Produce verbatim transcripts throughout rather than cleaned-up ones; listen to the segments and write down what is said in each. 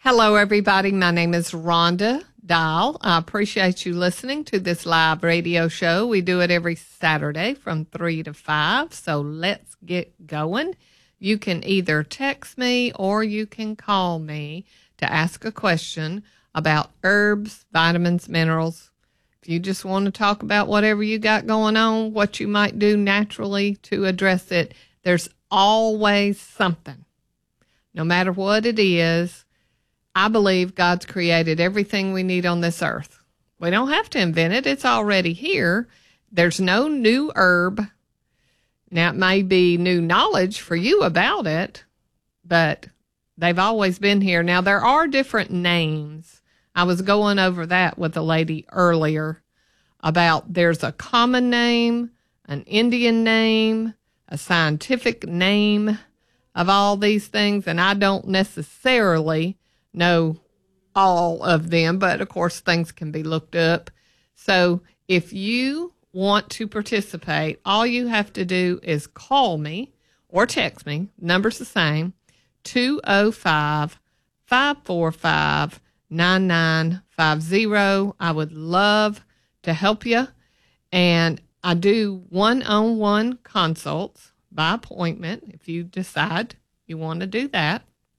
Hello, everybody. My name is Rhonda Dial. I appreciate you listening to this live radio show. We do it every Saturday from three to five, so let's get going. You can either text me or you can call me to ask a question about herbs, vitamins, minerals. If you just want to talk about whatever you got going on, what you might do naturally to address it, there's always something. No matter what it is, I believe God's created everything we need on this earth. We don't have to invent it. It's already here. There's no new herb. Now, it may be new knowledge for you about it, but they've always been here. Now, there are different names. I was going over that with a lady earlier about there's a common name, an Indian name, a scientific name of all these things, and I don't necessarily know all of them, but of course things can be looked up. So if you want to participate, all you have to do is call me or text me. Number's the same, two oh five, five four five, nine nine five zero. I would love to help you. And I do one-on-one consults by appointment if you decide you want to do that.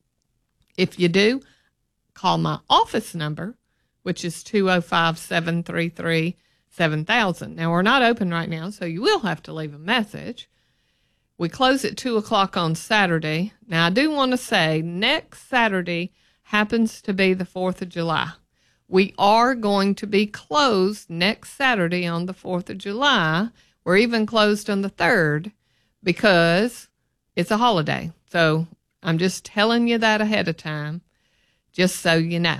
If you do, call my office number, which is two oh five, seven three three, seven thousand. Now, we're not open right now, so you will have to leave a message. We close at two o'clock on Saturday. Now, I do want to say next Saturday happens to be the fourth of July. We are going to be closed next Saturday on the fourth of July. We're even closed on the third because it's a holiday. So I'm just telling you that ahead of time, just so you know.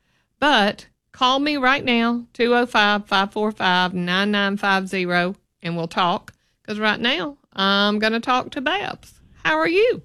But call me right now, two oh five, five four five, nine nine five zero, and we'll talk. Because right now, I'm going to talk to Babs. How are you?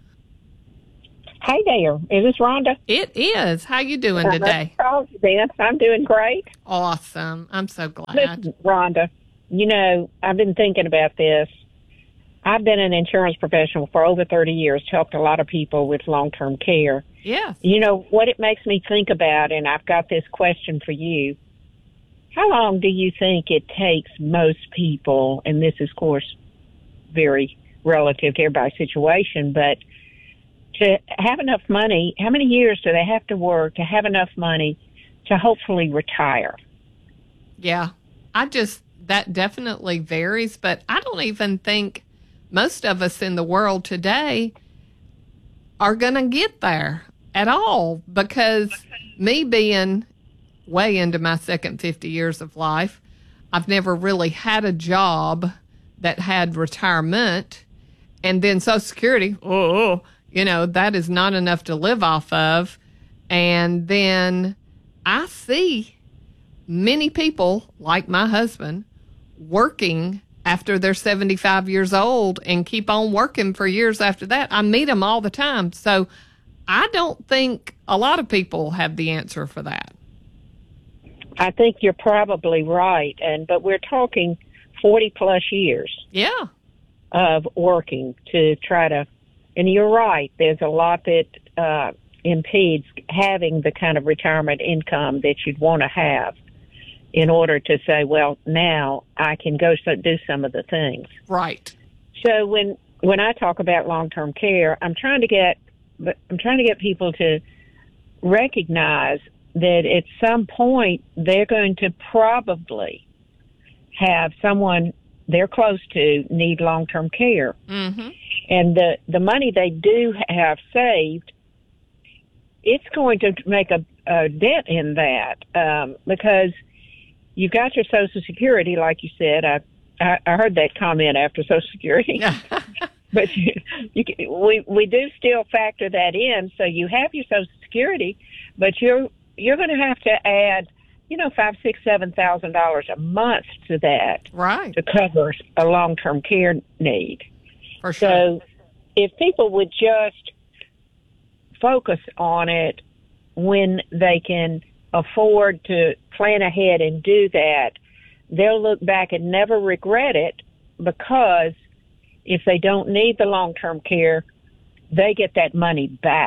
Hey there. Is this Rhonda? It is. How you doing today? Uh, I'm doing great. Awesome. I'm so glad. Listen, Rhonda, you know, I've been thinking about this. I've been an insurance professional for over thirty years, helped a lot of people with long-term care. Yes. You know, what it makes me think about, and I've got this question for you, how long do you think it takes most people, and this is, of course, very relative to everybody's situation, but to have enough money, how many years do they have to work to have enough money to hopefully retire? Yeah, I just, that definitely varies, but I don't even think most of us in the world today are going to get there at all, because me being way into my second fifty years of life, I've never really had a job that had retirement, and then Social Security, oh, you know, that is not enough to live off of. And then I see many people like my husband working after they're seventy-five years old and keep on working for years after that. I meet them all the time. So I don't think a lot of people have the answer for that. I think you're probably right. And but we're talking forty plus years. Yeah. Of working to try to, and you're right, there's a lot that uh, impedes having the kind of retirement income that you'd want to have in order to say, well, now I can go so, do some of the things. Right. So when when I talk about long-term care, I'm trying to get I'm trying to get people to recognize that at some point they're going to probably have someone they're close to need long-term care. Mm-hmm. And the, the money they do have saved, it's going to make a, a dent in that um, because you've got your Social Security, like you said. I, I, I heard that comment after Social Security. But you, you, we we do still factor that in. So you have your Social Security, but you're you're going to have to add, you know, five, six, seven thousand dollars a month to that, right, to cover a long-term care need. For sure. So if people would just focus on it when they can afford to plan ahead and do that, they'll look back and never regret it, because if they don't need the long-term care, they get that money back.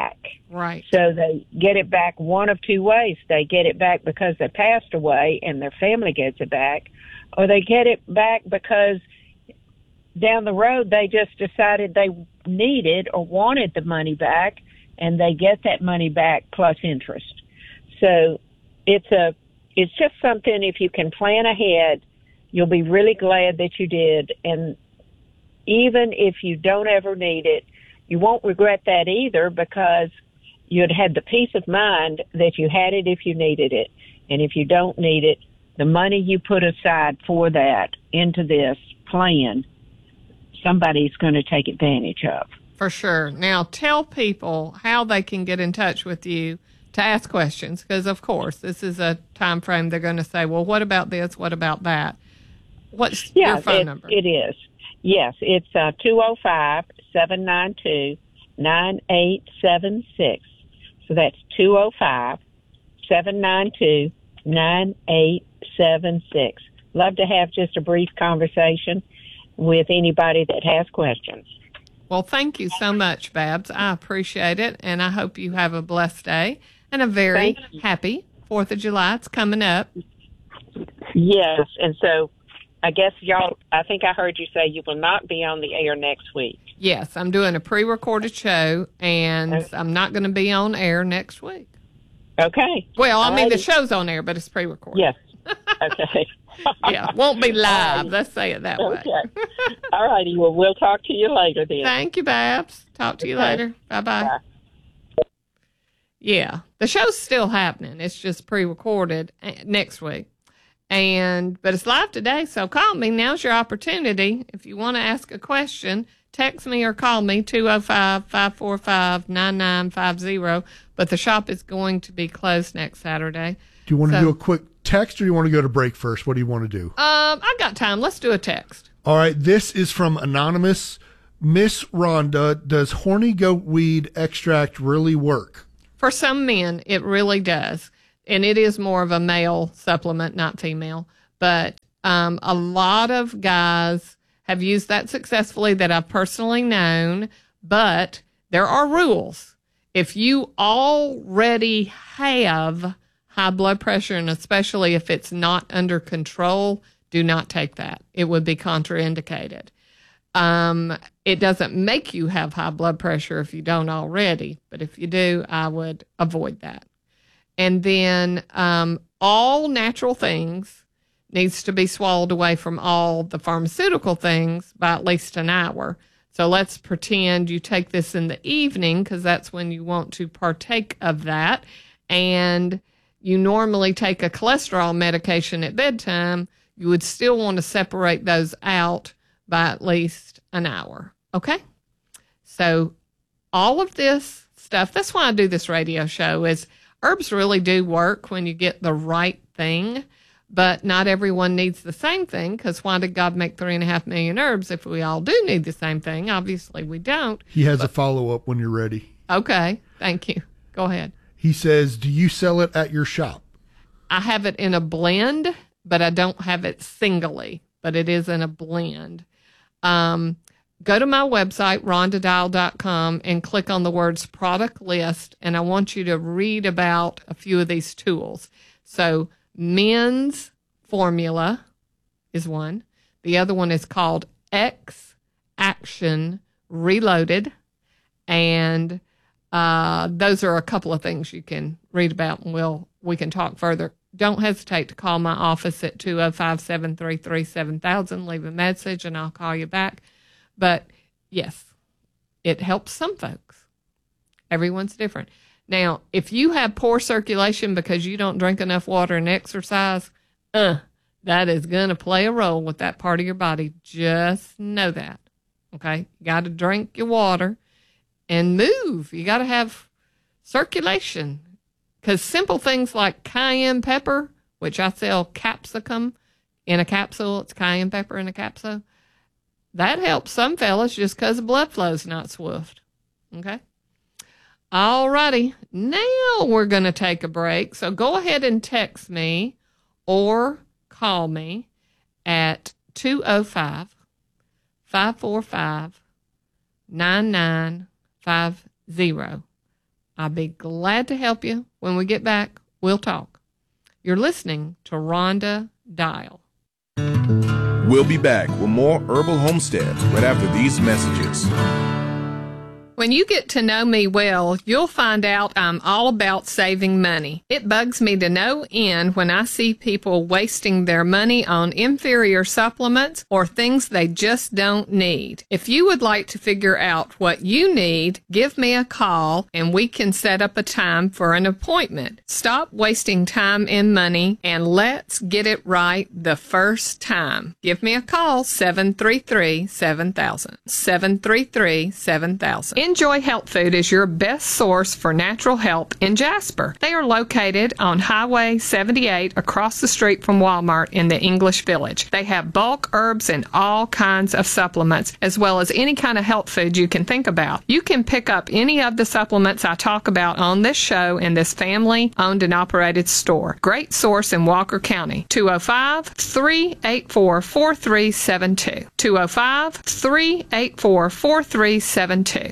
Right. So they get it back one of two ways. They get it back because they passed away and their family gets it back, or they get it back because down the road they just decided they needed or wanted the money back, and they get that money back plus interest. So it's a it's just something, if you can plan ahead, you'll be really glad that you did. And even if you don't ever need it, you won't regret that either, because you'd had the peace of mind that you had it if you needed it. And if you don't need it, the money you put aside for that into this plan, somebody's going to take advantage of. For sure. Now, tell people how they can get in touch with you to ask questions, because, of course, this is a time frame they're going to say, well, what about this? What about that? What's yeah, your phone it, number? It is. Yes, it's uh, two oh five, seven nine two, nine eight seven six. So that's two oh five, seven nine two, nine eight seven six. Love to have just a brief conversation with anybody that has questions. Well, thank you so much, Babs. I appreciate it, and I hope you have a blessed day and a very happy fourth of July. It's coming up. Yes, and so I guess y'all, I think I heard you say you will not be on the air next week. Yes, I'm doing a pre-recorded show, and okay. I'm not going to be on air next week. Okay. Well, I Alrighty. mean, the show's on air, but it's pre-recorded. Yes. Okay. Yeah, won't be live. Right. Let's say it that way. Okay. All righty. Well, we'll talk to you later then. Thank you, Babs. Talk to you okay. later. Bye-bye. Bye. Yeah, the show's still happening. It's just pre-recorded next week. And but it's live today, so call me. Now's your opportunity. If you want to ask a question, text me or call me, two oh five, five four five, nine nine five oh. But the shop is going to be closed next Saturday. Do you want so, to do a quick text, or do you want to go to break first? What do you want to do? Um, I got time. Let's do a text. All right. This is from Anonymous. Miss Rhonda, does horny goat weed extract really work? For some men, it really does. And it is more of a male supplement, not female. But um, a lot of guys have used that successfully that I've personally known. But there are rules. If you already have high blood pressure, and especially if it's not under control, do not take that. It would be contraindicated. Um, it doesn't make you have high blood pressure if you don't already. But if you do, I would avoid that. And then um, all natural things needs to be swallowed away from all the pharmaceutical things by at least an hour. So let's pretend you take this in the evening, because that's when you want to partake of that. And you normally take a cholesterol medication at bedtime. You would still want to separate those out by at least an hour. Okay? So all of this stuff, that's why I do this radio show, is herbs really do work when you get the right thing, but not everyone needs the same thing, because why did God make three and a half million herbs if we all do need the same thing? Obviously, we don't. He has but, a follow-up when you're ready. Okay. Thank you. Go ahead. He says, do you sell it at your shop? I have it in a blend, but I don't have it singly, but it is in a blend. Um, Go to my website, rhonda dial dot com, and click on the words product list, and I want you to read about a few of these tools. So men's formula is one. The other one is called X Action Reloaded, and uh, those are a couple of things you can read about, and we'll, we can talk further. Don't hesitate to call my office at two oh five, seven three three, seven thousand. Leave a message, and I'll call you back. But, yes, it helps some folks. Everyone's different. Now, if you have poor circulation because you don't drink enough water and exercise, uh, that is going to play a role with that part of your body. Just know that, okay? You got to drink your water and move. You got to have circulation, because simple things like cayenne pepper, which I sell capsicum in a capsule, it's cayenne pepper in a capsule, that helps some fellas just because the blood flow is not swift. Okay? All righty. Now we're going to take a break. So go ahead and text me or call me at two oh five, five four five, nine nine five oh. I'll be glad to help you. When we get back, we'll talk. You're listening to Rhonda Dial. We'll be back with more Herbal Homestead right after these messages. When you get to know me well, you'll find out I'm all about saving money. It bugs me to no end when I see people wasting their money on inferior supplements or things they just don't need. If you would like to figure out what you need, give me a call and we can set up a time for an appointment. Stop wasting time and money and let's get it right the first time. Give me a call, seven three three, seven thousand. seven three three, seven thousand. Enjoy Health Food is your best source for natural health in Jasper. They are located on Highway seventy-eight across the street from Walmart in the English Village. They have bulk herbs and all kinds of supplements, as well as any kind of health food you can think about. You can pick up any of the supplements I talk about on this show in this family-owned and operated store. Great source in Walker County. two oh five, three eight four, four three seven two. two oh five, three eight four, four three seven two.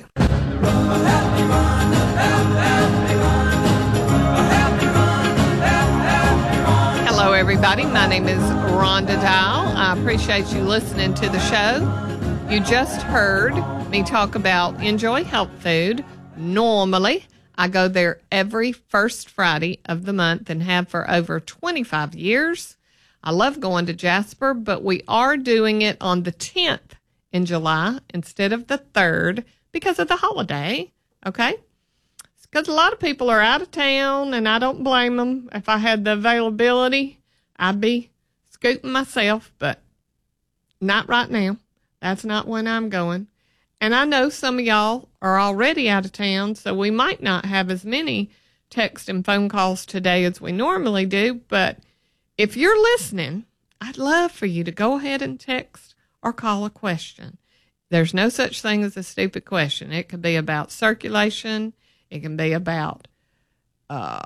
Hello, everybody. My name is Rhonda Dial. I appreciate you listening to the show. You just heard me talk about Enjoy Health Food. Normally, I go there every first Friday of the month and have for over twenty-five years. I love going to Jasper, but we are doing it on the tenth in July instead of the third because of the holiday. Okay? Because a lot of people are out of town, and I don't blame them. If I had the availability, I'd be scooting myself, but not right now. That's not when I'm going. And I know some of y'all are already out of town, so we might not have as many text and phone calls today as we normally do, but if you're listening, I'd love for you to go ahead and text or call a question. There's no such thing as a stupid question. It could be about circulation. It can be about uh,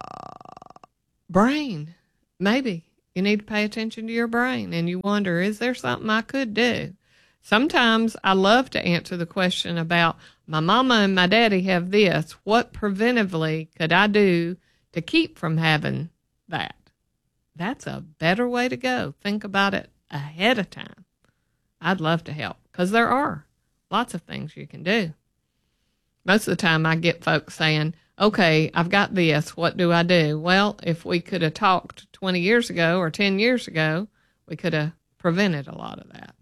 brain. Maybe you need to pay attention to your brain and you wonder, is there something I could do? Sometimes I love to answer the question about my mama and my daddy have this. What preventively could I do to keep from having that? That's a better way to go. Think about it ahead of time. I'd love to help because there are lots of things you can do. Most of the time I get folks saying, okay, I've got this. What do I do? Well, if we could have talked twenty years ago or ten years ago, we could have prevented a lot of that.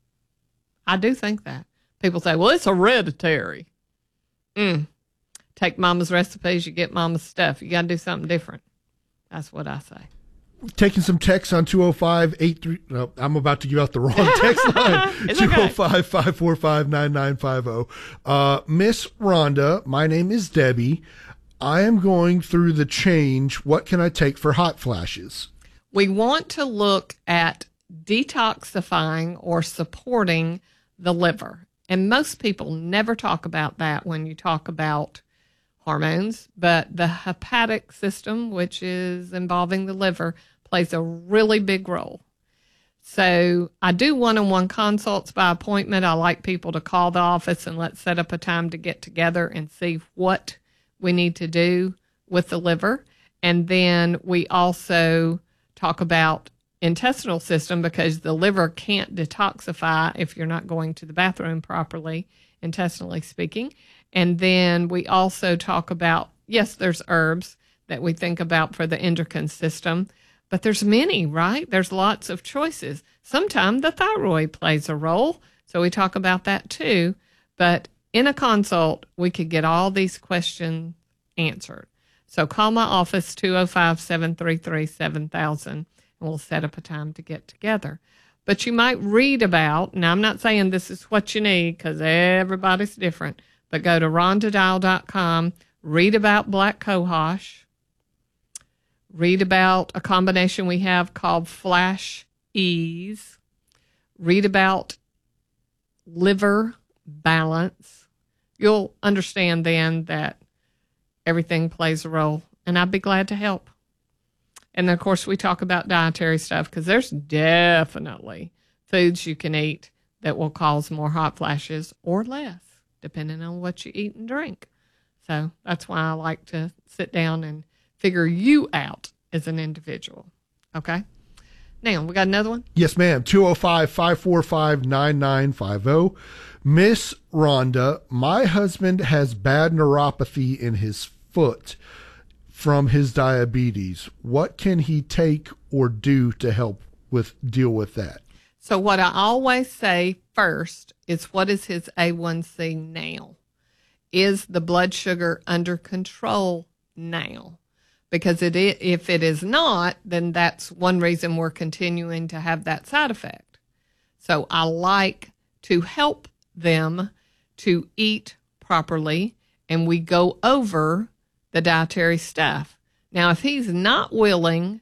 I do think that. People say, well, it's hereditary. Mm. Take mama's recipes, you get mama's stuff. You got to do something different. That's what I say. Taking some texts on two oh five, eight three No, I'm about to give out the wrong text line. two oh five, five four five, nine nine five oh. Uh, Miss Rhonda, my name is Debbie. I am going through the change. What can I take for hot flashes? We want to look at detoxifying or supporting the liver. And most people never talk about that when you talk about hormones, but the hepatic system, which is involving the liver, plays a really big role. So I do one-on-one consults by appointment. I like people to call the office and let's set up a time to get together and see what we need to do with the liver. And then we also talk about intestinal system because the liver can't detoxify if you're not going to the bathroom properly, intestinally speaking. And then we also talk about, yes, there's herbs that we think about for the endocrine system, but there's many, right? There's lots of choices. Sometimes the thyroid plays a role, so we talk about that too. But in a consult, we could get all these questions answered. So call my office, two oh five, seven three three, seven thousand, and we'll set up a time to get together. But you might read about, and I'm not saying this is what you need because everybody's different, but go to rhonda dial dot com, read about black cohosh, read about a combination we have called Flash Ease, read about liver balance. You'll understand then that everything plays a role, and I'd be glad to help. And, of course, we talk about dietary stuff because there's definitely foods you can eat that will cause more hot flashes or less, depending on what you eat and drink. So that's why I like to sit down and figure you out as an individual. Okay? Now, we got another one? Yes, ma'am. two oh five, five four five, nine nine five oh. Miss Rhonda, my husband has bad neuropathy in his foot from his diabetes. What can he take or do to help with deal with that? So what I always say first is, what is his A one C now? Is the blood sugar under control now? Because it, if it is not, then that's one reason we're continuing to have that side effect. So I like to help them to eat properly, and we go over the dietary stuff. Now, if he's not willing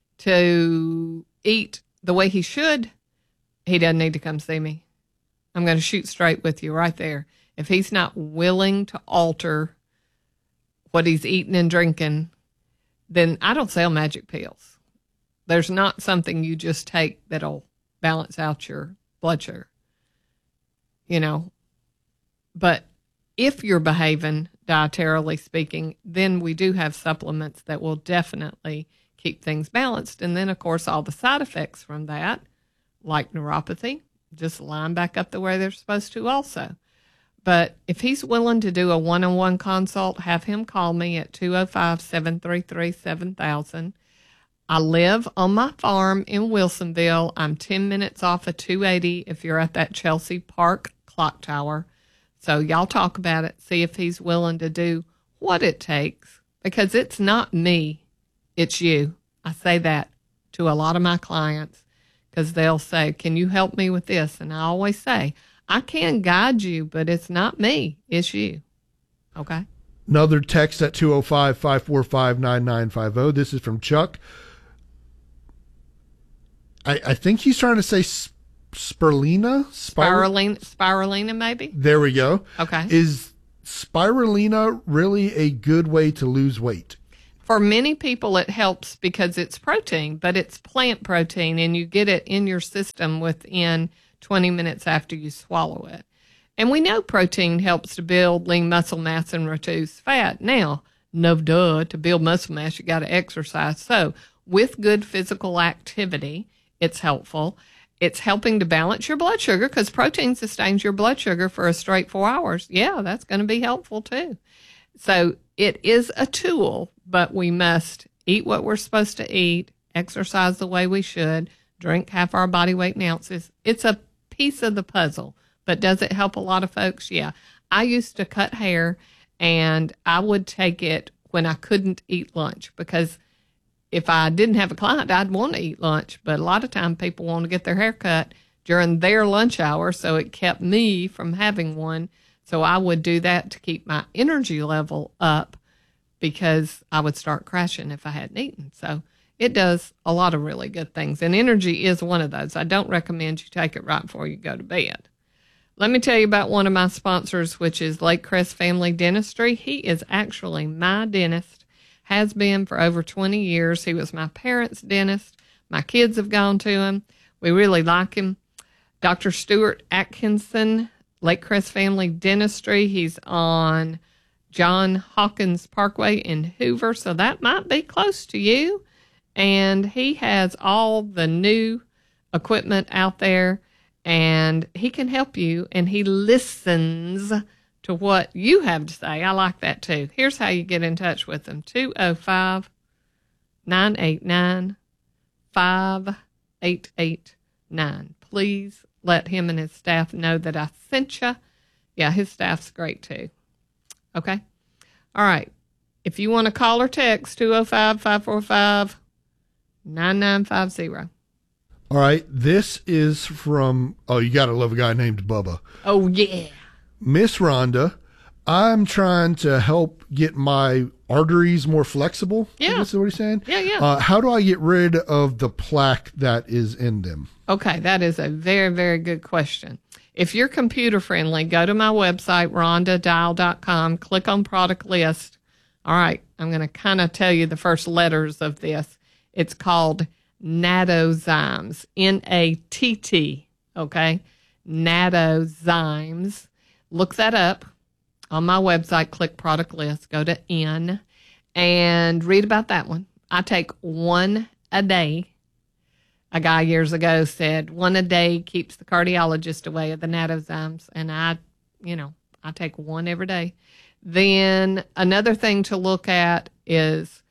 to eat the way he should, he doesn't need to come see me. I'm going to shoot straight with you right there. If he's not willing to alter what he's eating and drinking, then I don't sell magic pills. There's not something you just take that'll balance out your blood sugar, you know. But if you're behaving dietarily speaking, then we do have supplements that will definitely keep things balanced. And then, of course, all the side effects from that, like neuropathy, just line back up the way they're supposed to also. But if he's willing to do a one-on-one consult, have him call me at two oh five, seven three three, seven thousand. I live on my farm in Wilsonville. I'm ten minutes off of two eighty if you're at that Chelsea Park clock tower. So y'all talk about it, see if he's willing to do what it takes, because it's not me, it's you. I say that to a lot of my clients because they'll say, can you help me with this? And I always say, I can guide you, but it's not me. It's you. Okay? Another text at two oh five, five four five, nine nine five oh. This is from Chuck. I, I think he's trying to say sp- spirulina? Spirulina, spirulina, maybe? There we go. Okay. Is spirulina really a good way to lose weight? For many people, it helps because it's protein, but it's plant protein, and you get it in your system within twenty minutes after you swallow it. And we know protein helps to build lean muscle mass and reduce fat. Now, no duh, to build muscle mass, you got to exercise. So with good physical activity, it's helpful. It's helping to balance your blood sugar because protein sustains your blood sugar for a straight four hours. Yeah, that's going to be helpful too. So it is a tool, but we must eat what we're supposed to eat, exercise the way we should, drink half our body weight in ounces. It's a piece of the puzzle, but does it help a lot of folks? Yeah. I used to cut hair, and I would take it when I couldn't eat lunch, because if I didn't have a client, I'd want to eat lunch. But a lot of time people want to get their hair cut during their lunch hour, so it kept me from having one. So I would do that to keep my energy level up, because I would start crashing if I hadn't eaten. So it does a lot of really good things, and energy is one of those. I don't recommend you take it right before you go to bed. Let me tell you about one of my sponsors, which is Lake Crest Family Dentistry. He is actually my dentist, has been for over twenty years. He was my parents' dentist. My kids have gone to him. We really like him. Doctor Stuart Atkinson, Lake Crest Family Dentistry. He's on John Hawkins Parkway in Hoover, so that might be close to you. And he has all the new equipment out there, and he can help you, and he listens to what you have to say. I like that too. Here's how you get in touch with him. two oh five, nine eight nine, five eight eight nine. Please let him and his staff know that I sent you. Yeah, his staff's great too. Okay? All right. If you want to call or text, two oh five, five four five, nine nine five oh. All right. This is from, oh, you got to love a guy named Bubba. Oh, yeah. Miss Rhonda, I'm trying to help get my arteries more flexible. Yeah. Is what he's saying? Yeah, yeah. Uh, how do I get rid of the plaque that is in them? Okay, that is a very, very good question. If you're computer friendly, go to my website, rhonda dial dot com, click on product list. All right, I'm going to kind of tell you the first letters of this. It's called Natozymes, N A T T, okay? Natozymes. Look that up. on my website, click product list, go to N, and read about that one. I take one a day. A guy years ago said one a day keeps the cardiologist away of the Natozymes, and I, you know, I take one every day. Then another thing to look at is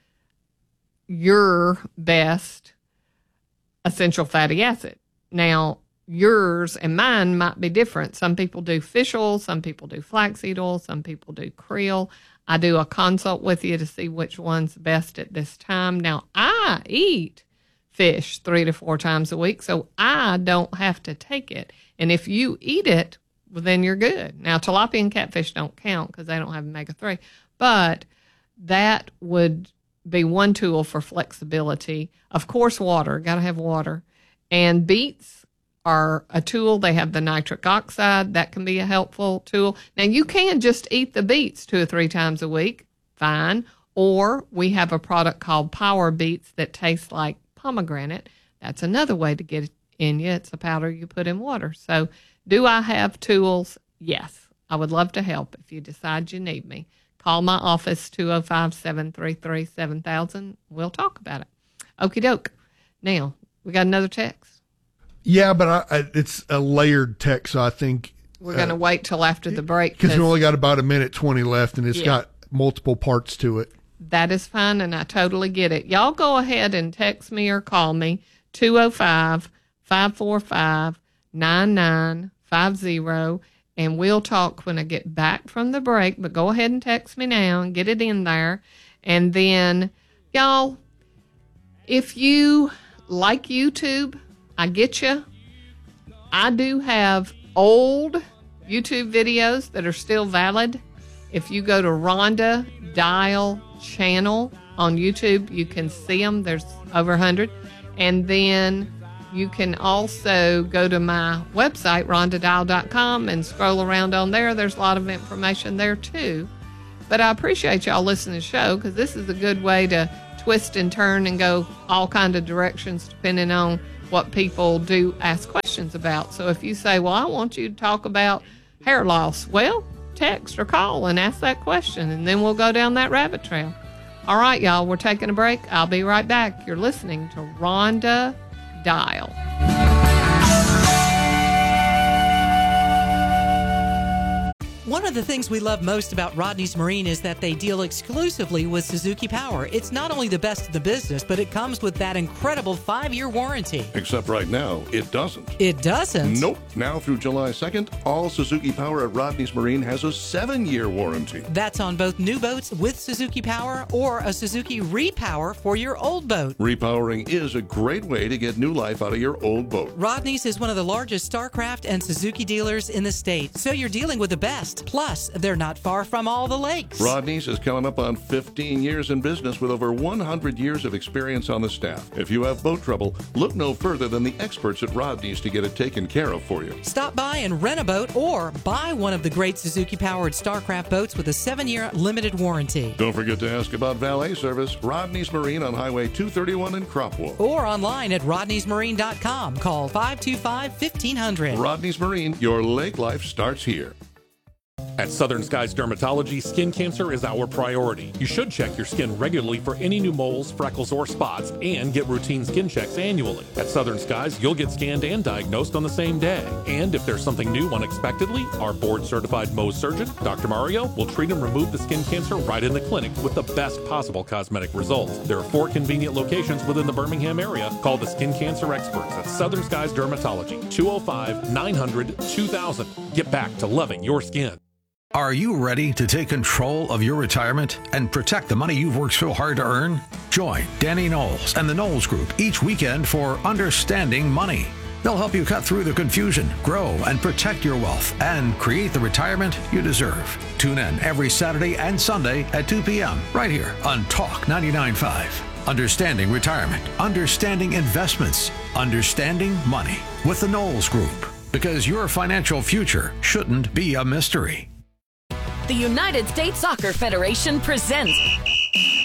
your best essential fatty acid. Now, yours and mine might be different. Some people do fish oil, some people do flaxseed oil, some people do krill. I do a consult with you to see which one's best at this time. Now, I eat fish three to four times a week, so I don't have to take it. And if you eat it, well, then you're good. Now, tilapia and catfish don't count because they don't have omega three, but that would be one tool for flexibility. Of course, water, got to have water. And beets are a tool. They have the nitric oxide. That can be a helpful tool. Now, you can just eat the beets two or three times a week, fine. Or we have a product called Power Beets that tastes like pomegranate. That's another way to get it in you. It's a powder you put in water. So do I have tools? Yes. I would love to help if you decide you need me. Call my office, two oh five, seven three three, seven thousand. We'll talk about it. Okie doke. Now, we got another text? Yeah, but I, I, it's a layered text, so I think... We're going to uh, wait till after the break. Because we only got about a minute twenty left, and it's yeah. got multiple parts to it. That is fine, and I totally get it. Y'all go ahead and text me or call me, two oh five, five four five, nine nine five zero, and we'll talk when I get back from the break. But go ahead and text me now and get it in there. And then, y'all, if you like YouTube, I get you. I do have old YouTube videos that are still valid. If you go to Rhonda Dial channel on YouTube, you can see them. There's over a hundred. And then you can also go to my website, rhonda dial dot com, and scroll around on there. There's a lot of information there too. But I appreciate y'all listening to the show, because this is a good way to twist and turn and go all kind of directions depending on what people do ask questions about. So if you say, well, I want you to talk about hair loss, well, text or call and ask that question, and then we'll go down that rabbit trail. All right, y'all, we're taking a break. I'll be right back. You're listening to Rhonda Dial. One of the things we love most about Rodney's Marine is that they deal exclusively with Suzuki Power. It's not only the best in the business, but it comes with that incredible five-year warranty. Except right now, it doesn't. It doesn't? Nope. Now through July second, all Suzuki Power at Rodney's Marine has a seven-year warranty. That's on both new boats with Suzuki Power or a Suzuki Repower for your old boat. Repowering is a great way to get new life out of your old boat. Rodney's is one of the largest StarCraft and Suzuki dealers in the state, so you're dealing with the best. Plus, they're not far from all the lakes. Rodney's is coming up on fifteen years in business with over one hundred years of experience on the staff. If you have boat trouble, look no further than the experts at Rodney's to get it taken care of for you. Stop by and rent a boat or buy one of the great Suzuki-powered StarCraft boats with a seven-year limited warranty. Don't forget to ask about valet service. Rodney's Marine on Highway two thirty-one in Cropwell. Or online at rodneys marine dot com. Call five two five, fifteen hundred. Rodney's Marine, your lake life starts here. At Southern Skies Dermatology, skin cancer is our priority. You should check your skin regularly for any new moles, freckles, or spots, and get routine skin checks annually. At Southern Skies, you'll get scanned and diagnosed on the same day. And if there's something new unexpectedly, our board-certified Mohs surgeon, Doctor Mario, will treat and remove the skin cancer right in the clinic with the best possible cosmetic results. There are four convenient locations within the Birmingham area. Call the skin cancer experts at Southern Skies Dermatology, two oh five, nine hundred, two thousand. Get back to loving your skin. Are you ready to take control of your retirement and protect the money you've worked so hard to earn? Join Danny Knowles and the Knowles Group each weekend for Understanding Money. They'll help you cut through the confusion, grow and protect your wealth, and create the retirement you deserve. Tune in every Saturday and Sunday at two p.m. right here on Talk ninety-nine point five. Understanding Retirement, Understanding Investments, Understanding Money with the Knowles Group. Because your financial future shouldn't be a mystery. The United States Soccer Federation presents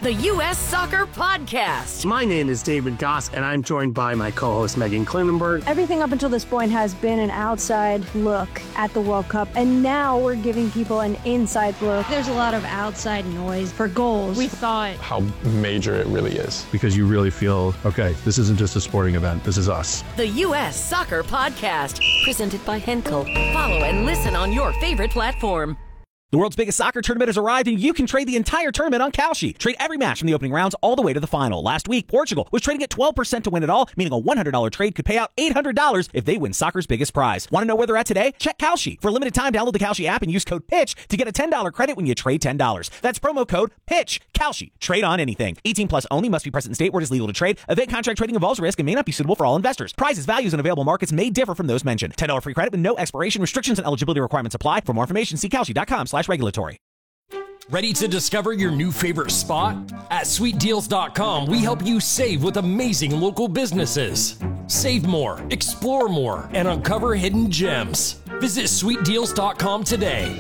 the U S Soccer Podcast. My name is David Goss, and I'm joined by my co-host Megan Klinenberg. Everything up until this point has been an outside look at the World Cup, and now we're giving people an inside look. There's a lot of outside noise for goals. We thought how major it really is. Because you really feel, okay, this isn't just a sporting event, this is us. The U S Soccer Podcast, presented by Henkel. Follow and listen on your favorite platform. The world's biggest soccer tournament has arrived, and you can trade the entire tournament on Kalshi. Trade every match from the opening rounds all the way to the final. Last week, Portugal was trading at twelve percent to win it all, meaning a one hundred dollars trade could pay out eight hundred dollars if they win soccer's biggest prize. Want to know where they're at today? Check Kalshi. For a limited time, download the Kalshi app and use code PITCH to get a ten dollars credit when you trade ten dollars. That's promo code PITCH. Kalshi. Trade on anything. eighteen plus only. Must be present in state where it is legal to trade. Event contract trading involves risk and may not be suitable for all investors. Prizes, values, and available markets may differ from those mentioned. ten dollars free credit with no expiration. Restrictions and eligibility requirements apply. For more information, see Kalshi.com slash regulatory. Ready to discover your new favorite spot? At sweet deals dot com, we help you save with amazing local businesses. Save more, explore more, and uncover hidden gems. Visit sweet deals dot com today.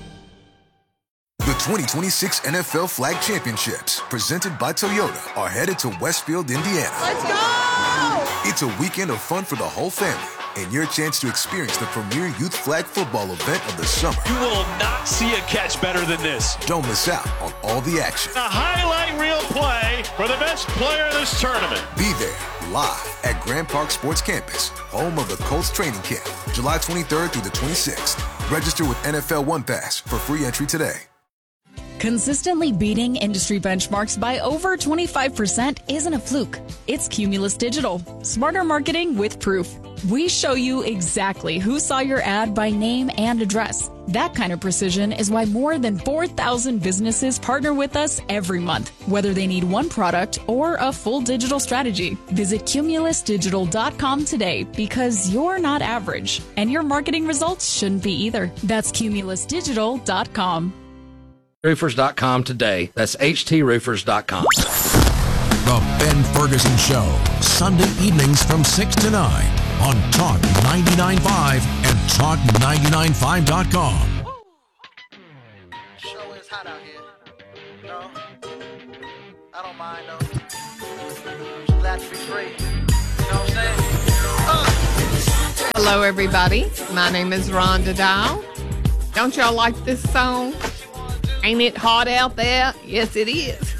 The twenty twenty-six N F L Flag Championships, presented by Toyota, are headed to Westfield, Indiana. Let's go! It's a weekend of fun for the whole family, and your chance to experience the premier youth flag football event of the summer. You will not see a catch better than this. Don't miss out on all the action. A highlight reel play for the best player in this tournament. Be there live at Grand Park Sports Campus, home of the Colts training camp, July twenty-third through the twenty-sixth. Register with N F L One Pass for free entry today. Consistently beating industry benchmarks by over twenty-five percent isn't a fluke. It's Cumulus Digital. Smarter marketing with proof. We show you exactly who saw your ad by name and address. That kind of precision is why more than four thousand businesses partner with us every month, whether they need one product or a full digital strategy. Visit cumulus digital dot com today, because you're not average, and your marketing results shouldn't be either. That's cumulus digital dot com. roofers dot com today. That's H T roofers dot com. The Ben Ferguson Show, Sunday evenings from six to nine on Talk ninety-nine point five and Talk ninety-nine five dot com. Show is hot out here. No, I don't mind though. Glad to be free. You know what I'm saying? Uh. Hello, everybody. My name is Rhonda Dial. Don't y'all like this song? Ain't it hot out there? Yes, it is.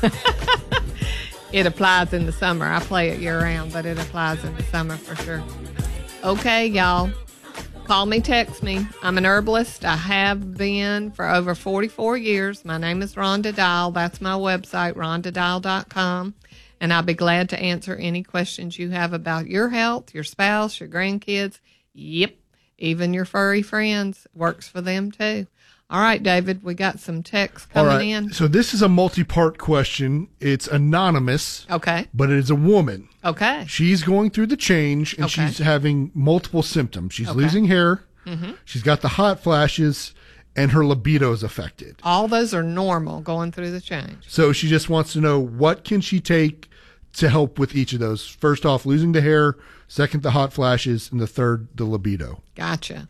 It applies in the summer. I play it year-round, but it applies in the summer for sure. Okay, y'all. Call me, text me. I'm an herbalist. I have been for over forty-four years. My name is Rhonda Dial. That's my website, rhonda dial dot com. And I'll be glad to answer any questions you have about your health, your spouse, your grandkids. Yep, even your furry friends. Works for them, too. All right, David, we got some texts coming All right. in. So this is a multi-part question. It's anonymous. Okay. But it is a woman. Okay. She's going through the change, and Okay. she's having multiple symptoms. She's Okay. losing hair. Mm-hmm. She's got the hot flashes, and her libido is affected. All those are normal going through the change. So she just wants to know, what can she take to help with each of those? First off, losing the hair. Second, the hot flashes. And the third, the libido. Gotcha.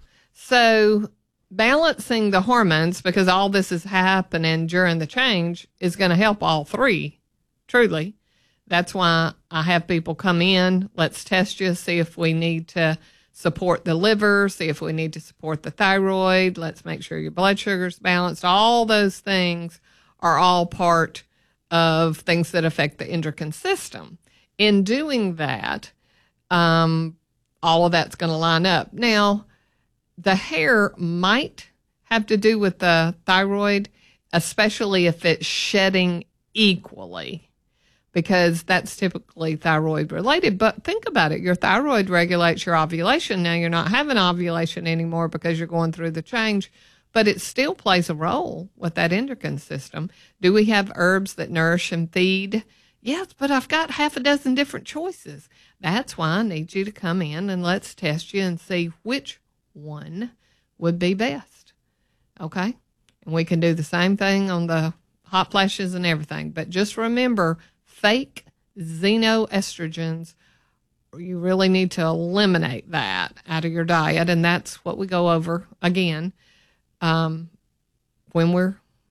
So balancing the hormones, because all this is happening during the change, is going to help all three, truly. That's why I have people come in. Let's test you, see if we need to support the liver, see if we need to support the thyroid. Let's make sure your blood sugar's balanced. All those things are all part of things that affect the endocrine system. In doing that, um, all of that's going to line up. Now, the hair might have to do with the thyroid, especially if it's shedding equally, because that's typically thyroid related. But think about it. Your thyroid regulates your ovulation. Now, you're not having ovulation anymore because you're going through the change, but it still plays a role with that endocrine system. Do we have herbs that nourish and feed? Yes, but I've got half a dozen different choices. That's why I need you to come in and let's test you and see which one would be best. Okay? And we can do the same thing on the hot flashes and everything. But just remember, fake xenoestrogens, you really need to eliminate that out of your diet. And that's what we go over again um, when we're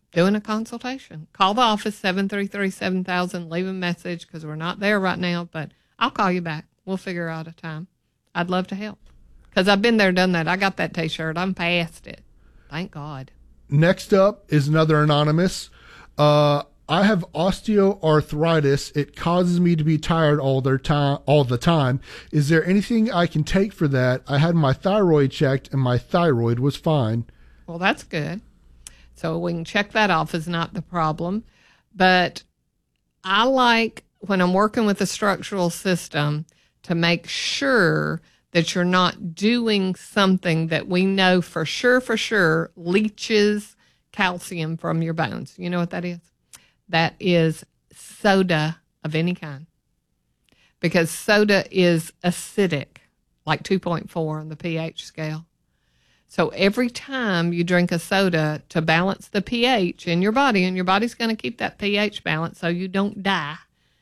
doing a consultation. Call the office, seven three three, seven thousand. Leave a message because we're not there right now, but I'll call you back. We'll figure out a time. I'd love to help because I've been there, done that. I got that T-shirt. I'm past it. Thank God. Next up is another anonymous. Uh, I have osteoarthritis. It causes me to be tired all the time. All the time. Is there anything I can take for that? I had my thyroid checked, and my thyroid was fine. Well, that's good. So we can check that off as not the problem. But I like, when I'm working with the structural system, to make sure that you're not doing something that we know for sure, for sure, leaches calcium from your bones. You know what that is? That is soda of any kind. Because soda is acidic, like two point four on the pH scale. So every time you drink a soda to balance the pH in your body, and your body's going to keep that pH balance so you don't die.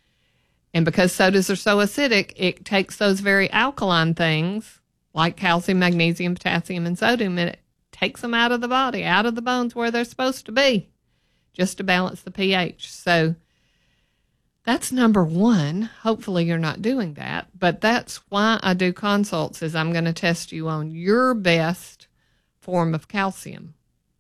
And because sodas are so acidic, it takes those very alkaline things like calcium, magnesium, potassium, and sodium, and it takes them out of the body, out of the bones where they're supposed to be, just to balance the pH. So that's number one. Hopefully you're not doing that. But that's why I do consults, is I'm going to test you on your best form of calcium.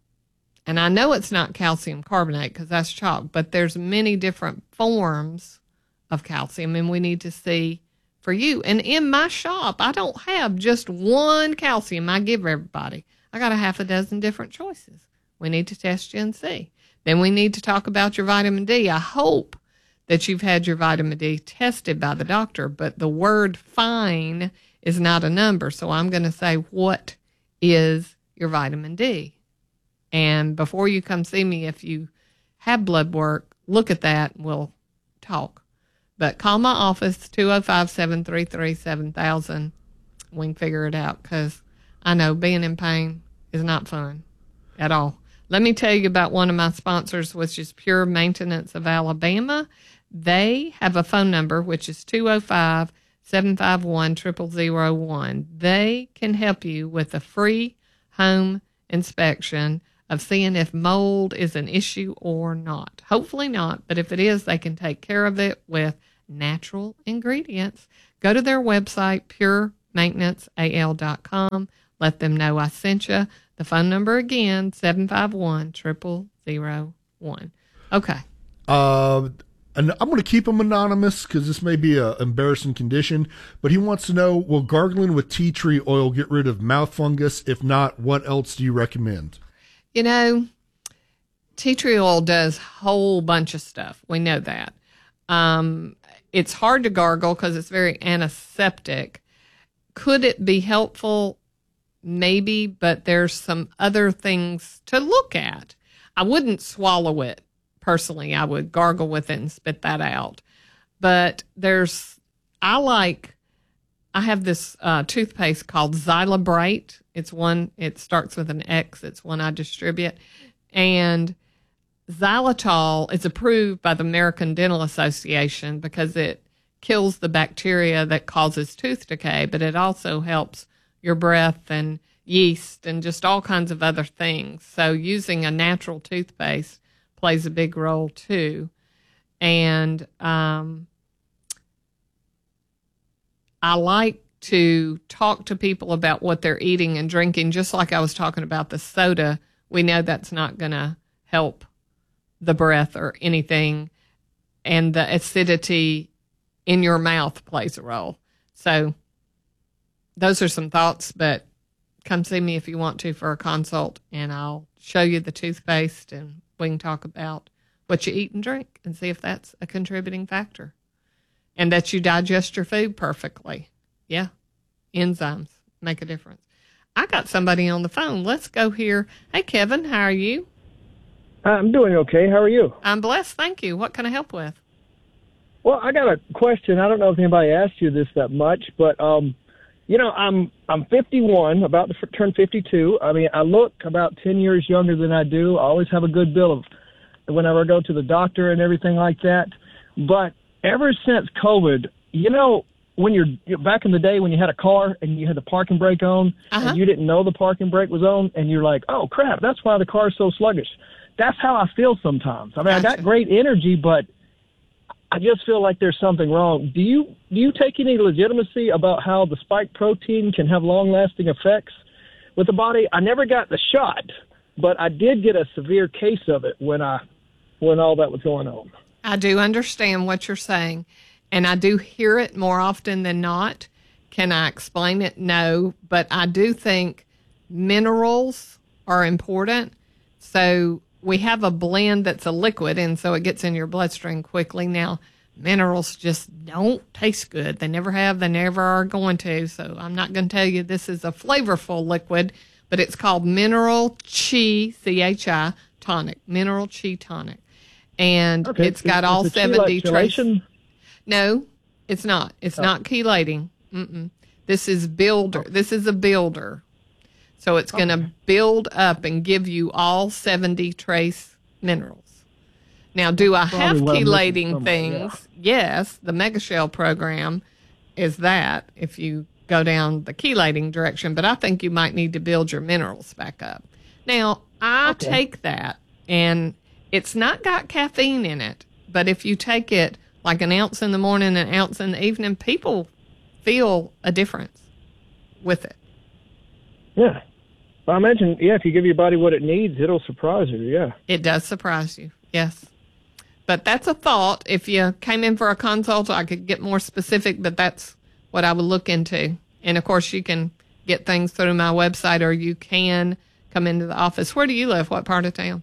And I know it's not calcium carbonate because that's chalk, but there's many different forms of calcium, and we need to see for you. And in my shop, I don't have just one calcium I give everybody. I got a half a dozen different choices. We need to test you and see. Then we need to talk about your vitamin D. I hope that you've had your vitamin D tested by the doctor, but the word fine is not a number. So I'm going to say, what is your vitamin D? And before you come see me, if you have blood work, look at that and we'll talk. But call my office, two oh five, seven three three, seven thousand. We can figure it out because I know being in pain is not fun at all. Let me tell you about one of my sponsors, which is Pure Maintenance of Alabama. They have a phone number, which is two oh five, seven five one, zero zero zero one. They can help you with a free home inspection of seeing if mold is an issue or not. Hopefully not, but if it is, they can take care of it with natural ingredients. Go to their website, pure maintenance a l dot com. Let them know I sent you. The phone number again, seven five one, zero zero zero one. Okay. Uh, and I'm going to keep him anonymous because this may be an embarrassing condition, but he wants to know, will gargling with tea tree oil get rid of mouth fungus? If not, what else do you recommend? You know, tea tree oil does a whole bunch of stuff. We know that. Um, it's hard to gargle because it's very antiseptic. Could it be helpful? Maybe, but there's some other things to look at. I wouldn't swallow it personally. I would gargle with it and spit that out. But there's, I like, I have this uh, toothpaste called Xylabrate. It's one, it starts with an X. It's one I distribute. And xylitol is approved by the American Dental Association because it kills the bacteria that causes tooth decay, but it also helps your breath and yeast and just all kinds of other things. So using a natural toothpaste plays a big role too. And um, I like to talk to people about what they're eating and drinking, just like I was talking about the soda. We know that's not going to help the breath or anything, and the acidity in your mouth plays a role. So those are some thoughts, but come see me if you want to for a consult, and I'll show you the toothpaste, and we can talk about what you eat and drink and see if that's a contributing factor, and that you digest your food perfectly. Yeah, enzymes make a difference. I got somebody on the phone. Let's go here. Hey, Kevin, how are you? I'm doing okay. How are you? I'm blessed, thank you. What can I help with? Well, I got a question. I don't know if anybody asked you this that much, but um, you know, I'm I'm fifty-one, about to turn fifty-two. I mean, I look about ten years younger than I do. I always have a good bill of whenever I go to the doctor and everything like that. But ever since COVID, you know, when you're back in the day when you had a car and you had the parking brake on, uh-huh. and you didn't know the parking brake was on, and you're like, oh crap, that's why the car is so sluggish. that's how I feel sometimes. I mean, Gotcha. I got great energy, but I just feel like there's something wrong. Do you do you take any legitimacy about how the spike protein can have long-lasting effects with the body? I never got the shot, but I did get a severe case of it when I when all that was going on. I do understand what you're saying, and I do hear it more often than not. Can I explain it? No, but I do think minerals are important. So we have a blend that's a liquid, and so it gets in your bloodstream quickly. Now, minerals just don't taste good. They never have. They never are going to. So I'm not going to tell you this is a flavorful liquid, but it's called Mineral Chi, C H I, tonic, Mineral Chi tonic. And okay, it's got is, all is seventy trace. chelation? No, it's not. It's Oh. not chelating. Mm-mm. This is builder. This is a builder. So it's going to build up and give you all seventy trace minerals. Now, do I have Probably what I'm missing chelating somewhere, things? Yes, the Mega Shell program is that if you go down the chelating direction, but I think you might need to build your minerals back up. Now, I Okay. take that, and it's not got caffeine in it, but if you take it like an ounce in the morning, an ounce in the evening, people feel a difference with it. Yeah. Well, I imagine, yeah, if you give your body what it needs, it'll surprise you, yeah. It does surprise you, yes. But that's a thought. If you came in for a consult, I could get more specific, but that's what I would look into. And, of course, you can get things through my website, or you can come into the office. Where do you live? What part of town?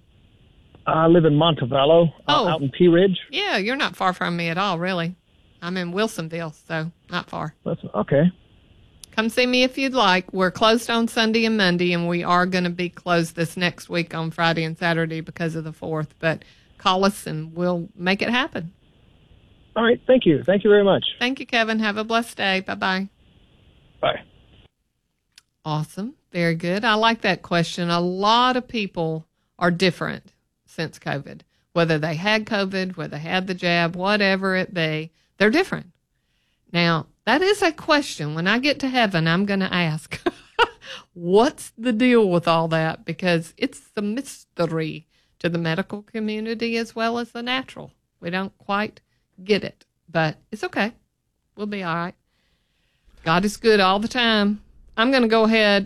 I live in Montevallo, Oh. uh, out in Pea Ridge. Yeah, you're not far from me at all, really. I'm in Wilsonville, so not far. That's okay. Come see me if you'd like. We're closed on Sunday and Monday, and we are going to be closed this next week on Friday and Saturday because of the fourth. But call us, and we'll make it happen. All right. Thank you. Thank you very much. Thank you, Kevin. Have a blessed day. Bye-bye. Bye. Awesome. Very good. I like that question. A lot of people are different since COVID. Whether they had COVID, whether they had the jab, whatever it be, they're different. Now, that is a question. When I get to heaven, I'm going to ask, what's the deal with all that? Because it's a mystery to the medical community as well as the natural. We don't quite get it, but it's okay. We'll be all right. God is good all the time. I'm going to go ahead